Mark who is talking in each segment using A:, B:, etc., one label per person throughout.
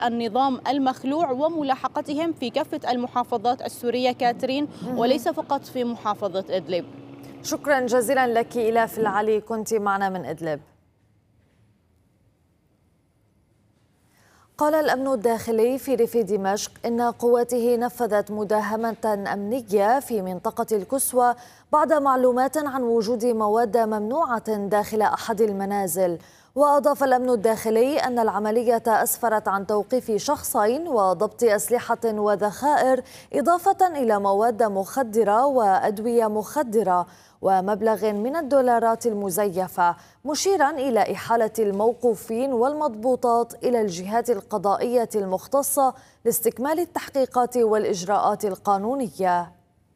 A: النظام المخلوع وملاحقتهم في كافة المحافظات السورية كاترين، وليس فقط في محافظة إدلب.
B: شكرا جزيلا لك إلاف العلي، كنت معنا من إدلب. قال الأمن الداخلي في ريف دمشق إن قواته نفذت مداهمة أمنية في منطقة الكسوة بعد معلومات عن وجود مواد ممنوعة داخل أحد المنازل. وأضاف الأمن الداخلي أن العملية أسفرت عن توقيف شخصين وضبط أسلحة وذخائر، إضافة إلى مواد مخدرة وأدوية مخدرة ومبلغ من الدولارات المزيفة، مشيرا إلى إحالة الموقوفين والمضبوطات إلى الجهات القضائية المختصة لاستكمال التحقيقات والإجراءات القانونية.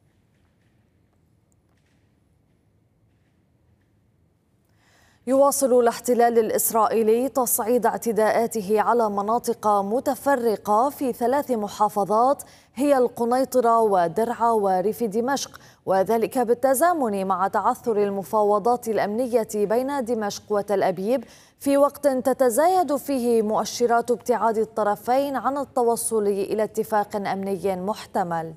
B: يواصل الاحتلال الإسرائيلي تصعيد اعتداءاته على مناطق متفرقة في 3 محافظات هي القنيطرة ودرعا وريف دمشق، وذلك بالتزامن مع تعثر المفاوضات الأمنية بين دمشق وتل أبيب في وقت تتزايد فيه مؤشرات ابتعاد الطرفين عن التوصل إلى اتفاق أمني محتمل.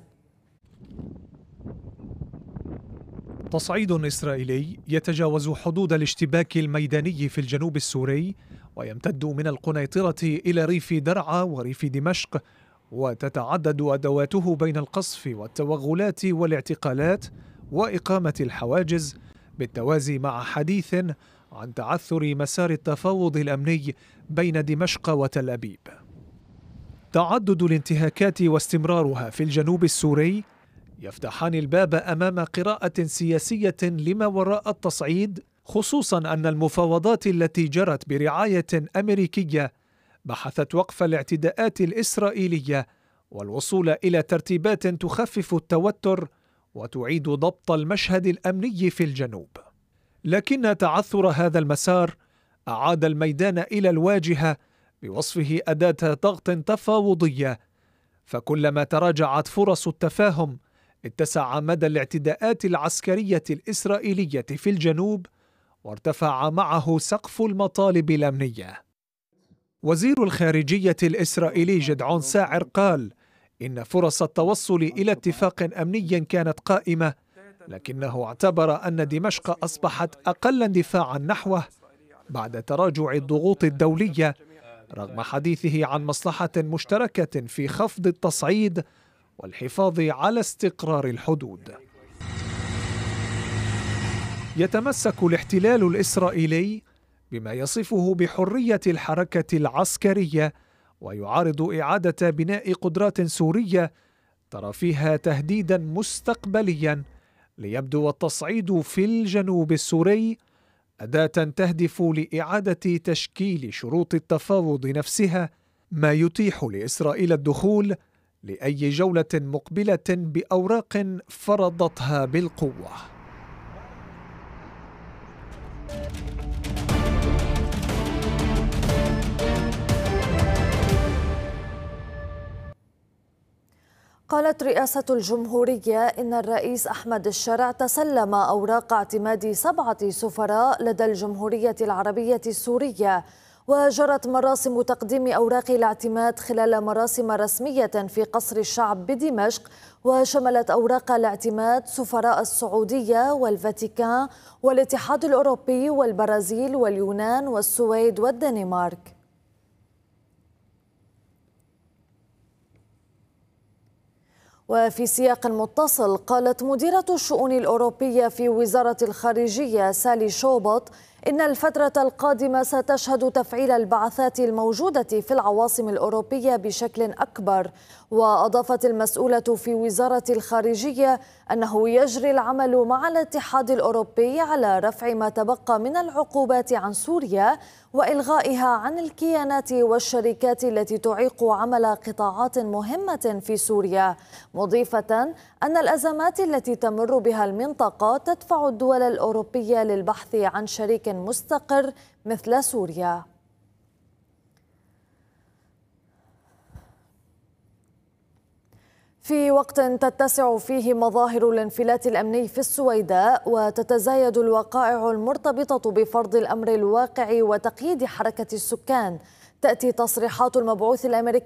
C: تصعيد إسرائيلي يتجاوز حدود الاشتباك الميداني في الجنوب السوري ويمتد من القنيطرة إلى ريف درعا وريف دمشق، وتتعدد أدواته بين القصف والتوغلات والاعتقالات وإقامة الحواجز، بالتوازي مع حديث عن تعثر مسار التفاوض الأمني بين دمشق وتل أبيب. تعدد الانتهاكات واستمرارها في الجنوب السوري يفتحان الباب أمام قراءة سياسية لما وراء التصعيد، خصوصا أن المفاوضات التي جرت برعاية أمريكية بحثت وقف الاعتداءات الإسرائيلية والوصول إلى ترتيبات تخفف التوتر وتعيد ضبط المشهد الأمني في الجنوب. لكن تعثر هذا المسار أعاد الميدان إلى الواجهة بوصفه أداة ضغط تفاوضية، فكلما تراجعت فرص التفاهم اتسع مدى الاعتداءات العسكرية الإسرائيلية في الجنوب، وارتفع معه سقف المطالب الأمنية. وزير الخارجية الإسرائيلي جدعون ساعر قال إن فرص التوصل إلى اتفاق أمني كانت قائمة، لكنه اعتبر أن دمشق أصبحت أقل اندفاعا نحوه بعد تراجع الضغوط الدولية، رغم حديثه عن مصلحة مشتركة في خفض التصعيد والحفاظ على استقرار الحدود. يتمسك الاحتلال الإسرائيلي بما يصفه بحرية الحركة العسكرية، ويعارض إعادة بناء قدرات سورية ترى فيها تهديدا مستقبليا، ليبدو التصعيد في الجنوب السوري أداة تهدف لإعادة تشكيل شروط التفاوض نفسها، ما يتيح لإسرائيل الدخول لأي جولة مقبلة بأوراق فرضتها بالقوة.
B: قالت رئاسة الجمهورية إن الرئيس أحمد الشرع تسلم أوراق اعتماد 7 سفراء لدى الجمهورية العربية السورية، وجرت مراسم تقديم أوراق الاعتماد خلال مراسم رسمية في قصر الشعب بدمشق، وشملت أوراق الاعتماد سفراء السعودية والفاتيكان والاتحاد الأوروبي والبرازيل واليونان والسويد والدنمارك. وفي سياق متصل، قالت مديرة الشؤون الأوروبية في وزارة الخارجية سالي شوبط إن الفترة القادمة ستشهد تفعيل البعثات الموجودة في العواصم الأوروبية بشكل أكبر. وأضافت المسؤولة في وزارة الخارجية أنه يجري العمل مع الاتحاد الأوروبي على رفع ما تبقى من العقوبات عن سوريا وإلغائها عن الكيانات والشركات التي تعيق عمل قطاعات مهمة في سوريا، مضيفة أن الأزمات التي تمر بها المنطقة تدفع الدول الأوروبية للبحث عن شريك مستقر مثل سوريا. في وقت تتسع فيه مظاهر الانفلات الأمني في السويداء وتتزايد الوقائع المرتبطة بفرض الأمر الواقع وتقييد حركة السكان، تأتي تصريحات المبعوث الأمريكي